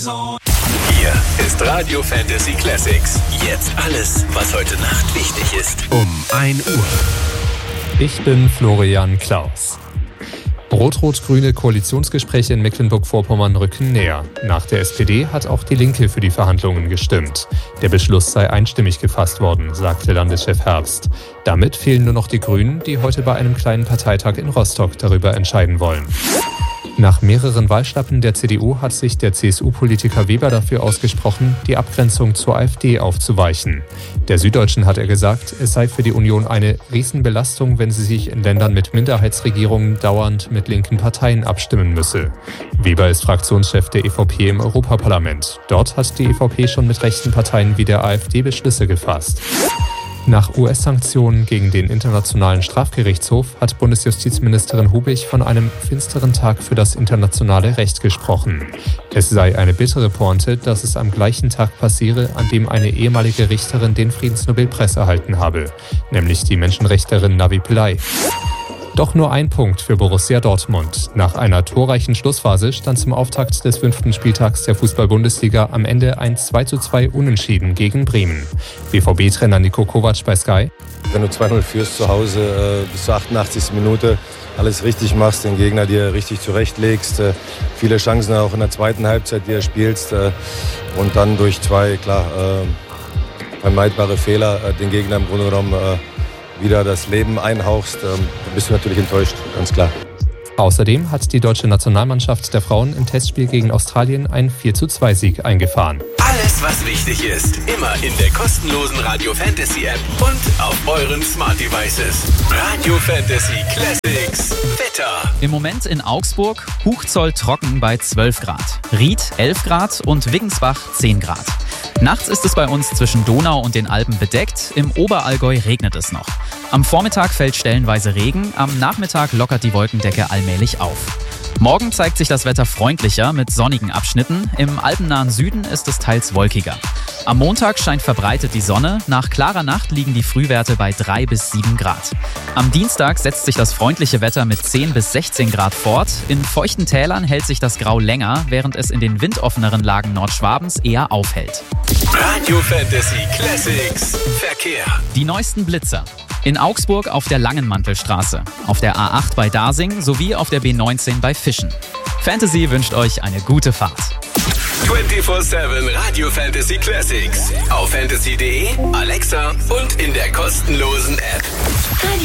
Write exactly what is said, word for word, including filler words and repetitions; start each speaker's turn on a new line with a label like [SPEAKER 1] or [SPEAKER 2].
[SPEAKER 1] Hier ist Radio Fantasy Classics. Jetzt alles, was heute Nacht wichtig ist. Um ein Uhr.
[SPEAKER 2] Ich bin Florian Klaus. Rot-rot-grüne Koalitionsgespräche in Mecklenburg-Vorpommern rücken näher. Nach der S P D hat auch die Linke für die Verhandlungen gestimmt. Der Beschluss sei einstimmig gefasst worden, sagte Landeschef Herbst. Damit fehlen nur noch die Grünen, die heute bei einem kleinen Parteitag in Rostock darüber entscheiden wollen. Nach mehreren Wahlschlappen der C D U hat sich der C S U-Politiker Weber dafür ausgesprochen, die Abgrenzung zur AfD aufzuweichen. Der Süddeutschen hat er gesagt, es sei für die Union eine Riesenbelastung, wenn sie sich in Ländern mit Minderheitsregierungen dauernd mit linken Parteien abstimmen müsse. Weber ist Fraktionschef der E V P im Europaparlament. Dort hat die E V P schon mit rechten Parteien wie der AfD Beschlüsse gefasst. Nach U S-Sanktionen gegen den Internationalen Strafgerichtshof hat Bundesjustizministerin Hubig von einem finsteren Tag für das internationale Recht gesprochen. Es sei eine bittere Pointe, dass es am gleichen Tag passiere, an dem eine ehemalige Richterin den Friedensnobelpreis erhalten habe, nämlich die Menschenrechtlerin Navi Pillay. Doch nur ein Punkt für Borussia Dortmund. Nach einer torreichen Schlussphase stand zum Auftakt des fünften Spieltags der Fußball-Bundesliga am Ende ein zwei zu zwei Unentschieden gegen Bremen. B V B-Trainer Niko Kovac bei Sky:
[SPEAKER 3] Wenn du zwei null führst zu Hause, äh, bis zur achtundachtzigsten Minute alles richtig machst, den Gegner dir richtig zurechtlegst, äh, viele Chancen auch in der zweiten Halbzeit, die er spielst, äh, und dann durch zwei, klar, äh, vermeidbare Fehler äh, den Gegner im Grunde genommen äh, wieder das Leben einhauchst, ähm, dann bist du natürlich enttäuscht, ganz klar.
[SPEAKER 2] Außerdem hat die deutsche Nationalmannschaft der Frauen im Testspiel gegen Australien einen vier zu zwei Sieg eingefahren.
[SPEAKER 1] Alles, was wichtig ist, immer in der kostenlosen Radio Fantasy App und auf euren Smart Devices. Radio Fantasy Classics. Wetter.
[SPEAKER 4] Im Moment in Augsburg Hochzoll trocken bei zwölf Grad, Ried elf Grad und Wiggensbach zehn Grad. Nachts ist es bei uns zwischen Donau und den Alpen bedeckt, im Oberallgäu regnet es noch. Am Vormittag fällt stellenweise Regen, am Nachmittag lockert die Wolkendecke allmählich auf. Morgen zeigt sich das Wetter freundlicher mit sonnigen Abschnitten, im alpennahen Süden ist es teils wolkiger. Am Montag scheint verbreitet die Sonne, nach klarer Nacht liegen die Frühwerte bei drei bis sieben Grad. Am Dienstag setzt sich das freundliche Wetter mit zehn bis sechzehn Grad fort, in feuchten Tälern hält sich das Grau länger, während es in den windoffeneren Lagen Nordschwabens eher aufhält.
[SPEAKER 1] Radio Fantasy Classics. Verkehr.
[SPEAKER 4] Die neuesten Blitzer. In Augsburg auf der Langenmantelstraße, auf der A acht bei Dasing sowie auf der B neunzehn bei Fischen. Fantasy wünscht euch eine gute Fahrt.
[SPEAKER 1] vierundzwanzig sieben Radio Fantasy Classics. Auf fantasy punkt de, Alexa und in der kostenlosen App.